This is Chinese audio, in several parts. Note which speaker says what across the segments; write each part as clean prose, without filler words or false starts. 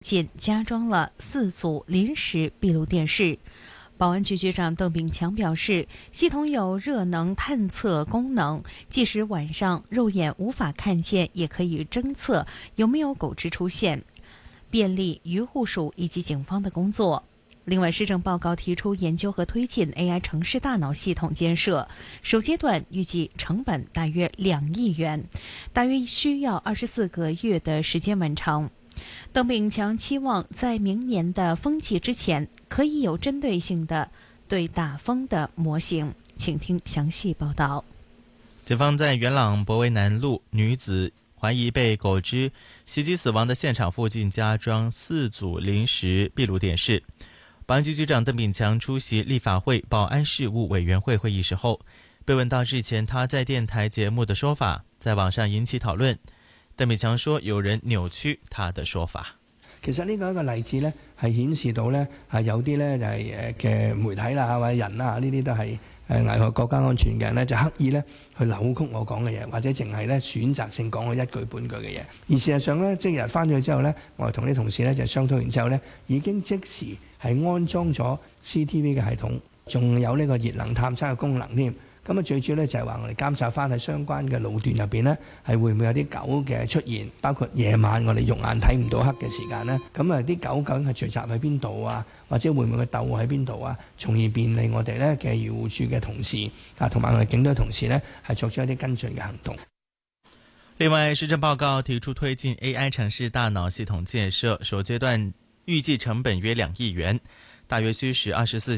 Speaker 1: 进加装了4组临时闭路电视。保安局局长邓炳强表示，系统有热能探测功能，即使晚上肉眼无法看见，也可以侦测有没有狗只出现，便利渔护署以及警方的工作。另外，施政报告提出研究和推进 AI 城市大脑系统建设，首阶段预计成本大约2亿元，大约需要24个月的时间完成。邓炳强期望在明年的风季之前，可以有针对性的对打风的模型。请听详细报道。
Speaker 2: 警方在元朗博威南路女子怀疑被狗只袭击死亡的现场附近加装4组临时闭路电视。保安局局长邓炳强出席立法会保安事务委员会会议时候，被问到日前他在电台节目的说法，在网上引起讨论。邓炳强說有人扭曲他的說法。
Speaker 3: 其實呢個一個例子呢，係顯示到呢，有啲呢就係嘅媒體啦或者人啦，呢啲都係危害國家安全嘅人呢，就刻意呢去扭曲我講嘅嘢，或者淨係呢選擇性講我一句半句嘅嘢。而事實上呢，即日翻咗去之後呢，我同啲同事呢就商討完之後呢，已經即時係安裝咗 CTV 嘅系統，仲有呢個熱能探測嘅功能添。咁最主要咧就係話我哋監察翻喺相關嘅路段入邊呢，係會唔會有啲狗嘅出現，包括夜晚我哋肉眼睇唔到黑嘅時間呢。咁啲狗究竟係聚集喺邊度啊？或者會唔會佢竇喺邊度啊？從而便利我哋呢嘅漁護署嘅同事同埋我哋警隊同事呢，係作出一啲跟進嘅行動。
Speaker 2: 另外，施政報告提出推進 AI 城市大腦系統建設，首階段預計成本約2億元，大約需時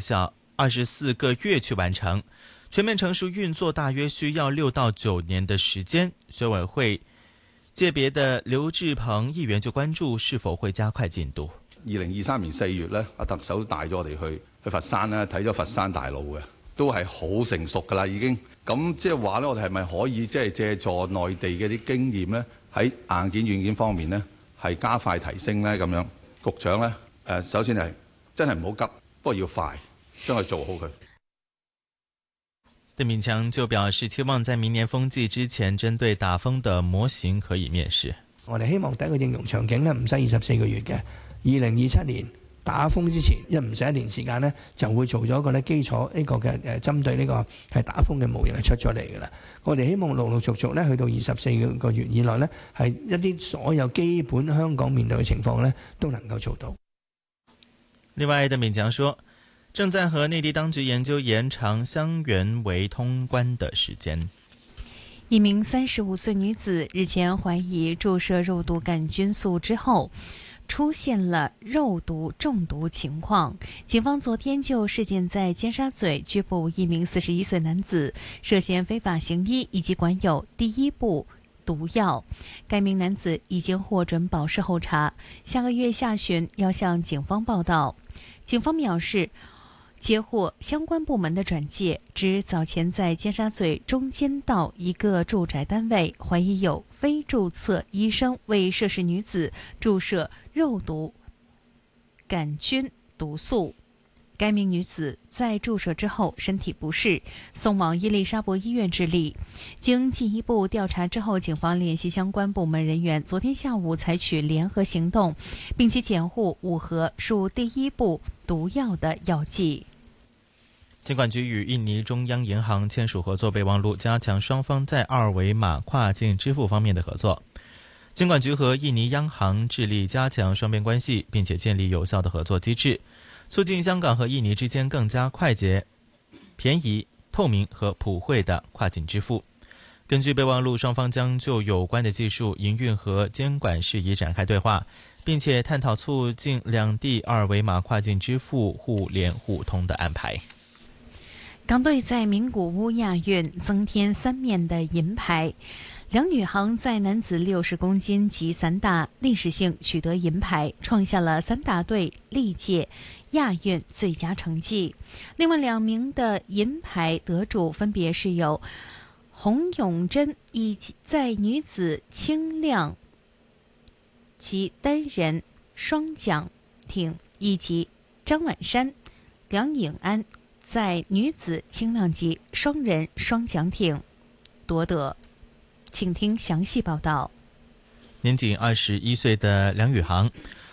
Speaker 2: 24個月去完成。全面成熟運作大約需要6到9年的時間。選委會界別的劉志鵬議員就關注是否會加快進度。
Speaker 4: 2023年4月呢，特首都帶咗我哋去佛山咧，睇咗佛山大路嘅，都係好成熟㗎啦已經。咁即係話呢，我哋係咪可以即係借助內地嘅啲經驗呢，喺硬件軟件方面呢，係加快提升呢？咁樣局長呢，首先係真係唔好急，不過要快，將佢做好佢。
Speaker 2: 鄧炳強就表示，期望在明年風季之前，針對打風的模型可以面試。
Speaker 3: 我哋希望第一個應用場景呢，唔使24個月嘅，2027年打風之前，唔使1年時間呢，就會做咗一個呢基礎呢個嘅針對呢個係打風嘅模型係出咗嚟㗎啦。我哋希望陸陸續續呢，去到24個月以內呢，係一啲所有基本香港面對嘅情況呢，都能夠做到。
Speaker 2: 另外，鄧炳強說，正在和內地當局研究延長香園圍通關的時間。
Speaker 1: 一名35歲女子日前懷疑注射肉毒桿菌素之後出現了肉毒中毒情況，警方昨天就事件在尖沙咀拘捕一名41歲男子，涉嫌非法行醫以及管有第一部毒藥。該名男子已經獲准保釋候查，下個月下旬要向警方報到。警方表示，接獲相關部門的轉介，指早前在尖沙咀中間道一個住宅單位，懷疑有非註冊醫生為涉事女子注射肉毒桿菌毒素。該名女子在注射之後身體不適，送往伊麗莎白醫院治理。經進一步調查之後，警方聯繫相關部門人員，昨天下午採取聯合行動，並且檢獲5盒屬第一部毒藥的藥劑。
Speaker 2: 金管局與印尼中央銀行簽署合作備忘錄，加強雙方在二維碼跨境支付方面的合作。金管局和印尼央行致力加強雙邊關係，並且建立有效的合作機制，促進香港和印尼之間更加快捷、便宜、透明和普惠的跨境支付。根據備忘錄，雙方將就有關的技術、營運和監管事宜展開對話，並且探討促進兩地二維碼跨境支付互聯互通的安排。
Speaker 1: 港隊在名古屋亞運增添3面的銀牌，梁宇航在男子60公斤級散打歷史性取得銀牌，創下了散打隊歷屆亞運最佳成績。另外2名的銀牌得主分別是有洪永珍以及在女子輕量及單人雙槳艇，以及張婉珊、梁穎安在女子輕量級雙人雙槳艇奪得。請聽詳細報道。
Speaker 2: 年僅21歲的梁宇航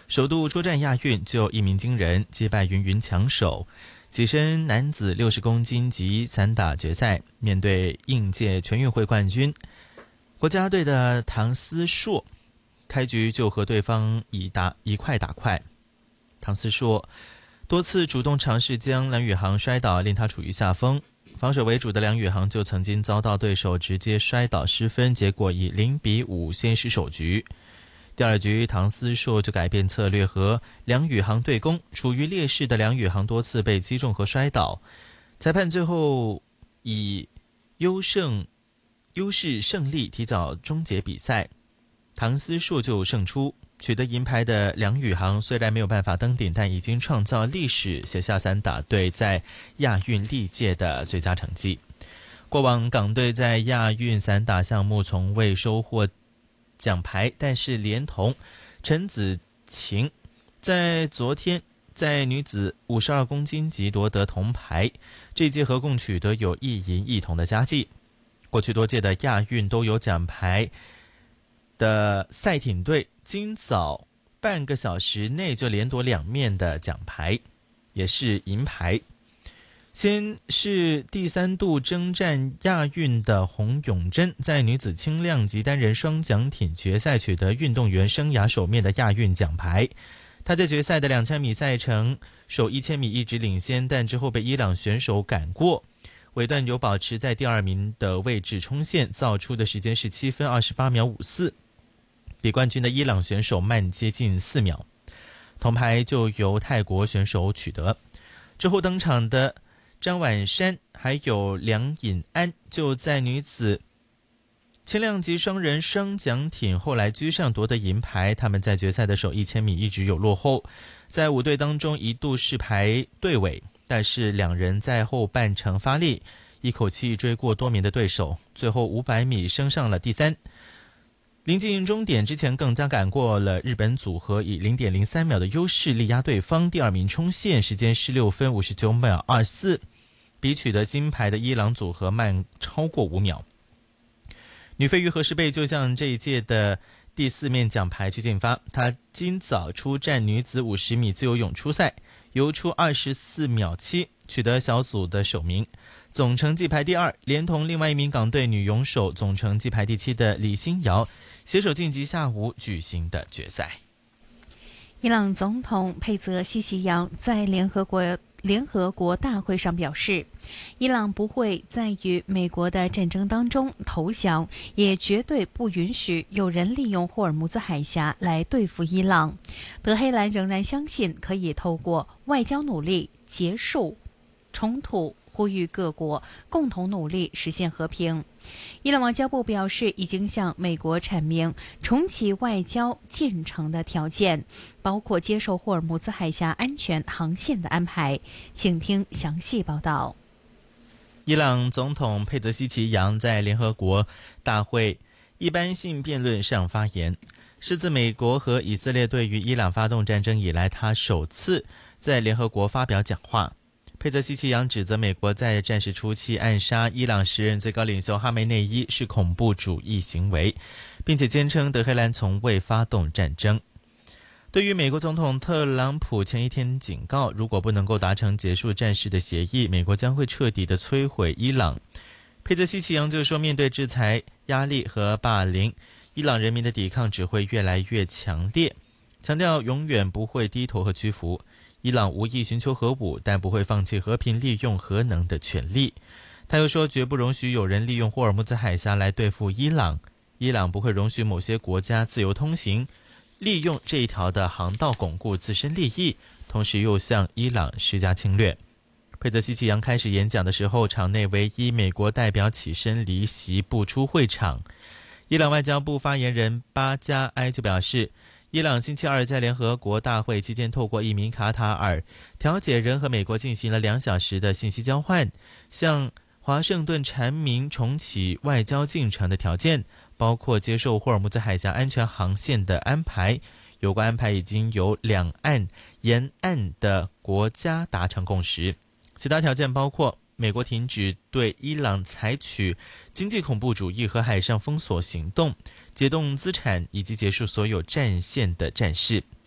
Speaker 2: 首度出战亚运就一鸣惊人，击败芸芸强手，跻身男子60公斤级散打决赛，面对应届全运会冠军国家队的唐思硕，开局就和对方一块打快。唐思硕多次主动尝试将梁宇航摔倒，令他处于下风。防守为主的梁宇航就曾经遭到对手直接摔倒失分，结果以0-5先失首局。第二局，唐思硕就改变策略和梁宇航对攻，处于劣势的梁宇航多次被击中和摔倒，裁判最后以优势胜利提早终结比赛，唐思硕就胜出。取得银牌的梁宇航虽然没有办法登顶，但已经创造历史，写下散打队在亚运历届的最佳成绩。过往港队在亚运散打项目从未收获奖牌，但是连同陈子晴在昨天在女子52公斤级夺得铜牌，这一届合共取得有1银1铜的佳绩。过去多届的亚运都有奖牌的赛艇队今早半个小时内就连夺2面的奖牌，也是银牌。先是第3度征战亚运的洪永贞，在女子轻量级单人双桨艇决赛取得运动员生涯首面的亚运奖牌。她在决赛的2000米赛程首1000米一直领先，但之后被伊朗选手赶过，尾段有保持在第2名的位置冲线，造出的时间是7分28秒54，比冠军的伊朗选手慢接近4秒。铜牌就由泰国选手取得。之后登场的张婉珊还有梁颖安就在女子轻量级双人双桨艇后来居上夺得银牌。他们在决赛的首1000米一直有落后，在5队当中一度是排队尾，但是两人在后半程发力，一口气追过多名的对手，最后500米升上了第3。临近终点之前更加赶过了日本组合，以0.03秒的优势力压对方，第2名冲线，时间16分59秒24，比取得金牌的伊朗组合慢超过5秒。女飞鱼何诗蓓就向这一届的第4面奖牌去进发，她今早出战女子50米自由泳初赛，游出24秒7，取得小组的首名，总成绩排第2，连同另外一名港队女泳手总成绩排第7的李欣瑶携手晋级下午举行的决赛。
Speaker 1: 伊朗总统佩泽西奇扬在联合国大会上表示，伊朗不会在与美国的战争当中投降，也绝对不允许有人利用霍尔木兹海峡来对付伊朗。德黑兰仍然相信可以透过外交努力结束冲突，呼吁各国共同努力实现和平。伊朗外交部表示，已经向美国阐明重启外交进程的条件，包括接受霍尔木兹海峡安全航线的安排。请听详细报道。
Speaker 2: 伊朗总统佩泽西奇扬在联合国大会一般性辩论上发言，是自美国和以色列对于伊朗发动战争以来，他首次在联合国发表讲话。佩泽西奇扬指责美国在战事初期暗杀伊朗时任最高领袖哈梅内伊是恐怖主义行为，并且坚称德黑兰从未发动战争。对于美国总统特朗普前一天警告，如果不能够达成结束战事的协议，美国将会彻底的摧毁伊朗。佩泽西奇扬就说，面对制裁、压力和霸凌，伊朗人民的抵抗只会越来越强烈，强调永远不会低头和屈服。伊朗无意寻求核武，但不会放弃和平利用核能的权利。他又说，绝不容许有人利用霍尔木兹海峡来对付伊朗，伊朗不会容许某些国家自由通行，利用这一条的航道巩固自身利益，同时又向伊朗施加侵略。佩泽西奇扬开始演讲的时候，场内唯一美国代表起身离席，不出会场。伊朗外交部发言人巴加埃就表示，伊朗星期二在联合国大会期间透过一名卡塔尔调解人和美国进行了2小时的信息交换，向华盛顿阐明重启外交进程的条件，包括接受霍尔木兹海峡安全航线的安排。有关安排已经由两岸沿岸的国家达成共识。其他条件包括美国停止对伊朗采取经济恐怖主义和海上封锁行动，解冻资产以及结束所有战线的战事。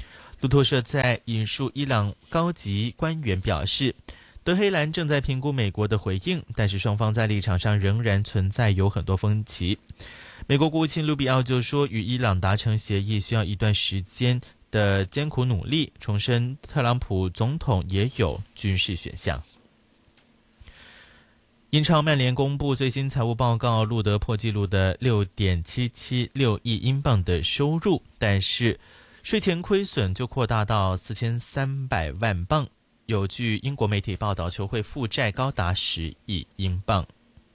Speaker 2: 路透社在引述伊朗高级官员表示，德黑兰正在评估美国的回应，但是双方在立场上仍然存在有很多分歧。美国国务卿卢比奥就说，与伊朗达成协议需要一段时间的艰苦努力，重申特朗普总统也有军事选项。英超曼联公布最新财务报告，录得破纪录的 6.776 亿英镑的收入，但是税前亏损就扩大到4300万镑。有据英国媒体报道，球会负债高达10亿英镑。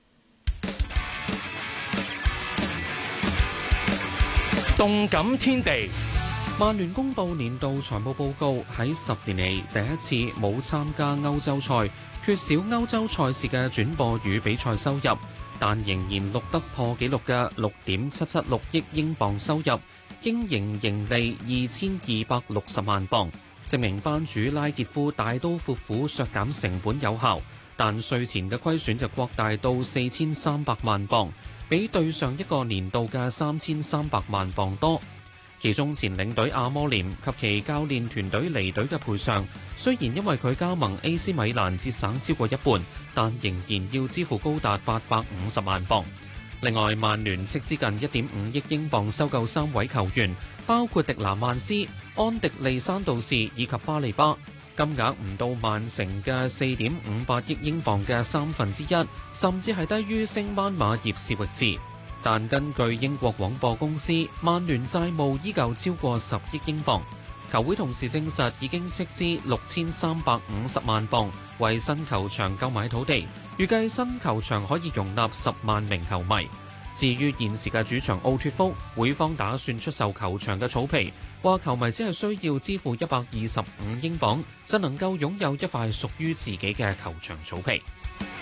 Speaker 5: 動感天地，曼聯公布年度財務報告，喺10年嚟第一次冇參加歐洲賽，缺少歐洲賽事嘅轉播與比賽收入，但仍然錄得破紀錄嘅 6.776 億英鎊收入，經營盈利2260萬鎊，證明班主拉傑夫大刀闊斧削減成本有效，但稅前嘅虧損就擴大到4300萬鎊。比對上一個年度嘅3300萬鎊多，其中前領隊阿摩廉及其教練團隊離隊嘅賠償，雖然因為佢加盟 AC 米蘭節省超過一半，但仍然要支付高達850萬鎊。另外，曼聯斥資近 1.5 億英鎊收購3位球員，包括迪拿曼斯、安迪利山道士以及巴利巴。金額唔到曼城嘅 4.58 億英鎊嘅1/3，甚至係低於升班馬葉士域治。但根據英國廣播公司，曼聯債務依舊超過10億英鎊。球會同時證實已經斥資6350萬鎊為新球場購買土地，預計新球場可以容納10萬名球迷。至於現時嘅主場奧脱福，會方打算出售球場嘅草皮，話球迷只係需要支付125英鎊，就能夠擁有一塊屬於自己嘅球場草皮。